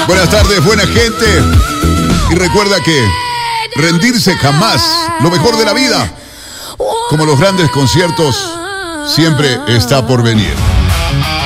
Buenas tardes, buena gente. Y recuerda que rendirse jamás, lo mejor de la vida, como los grandes conciertos, siempre está por venir.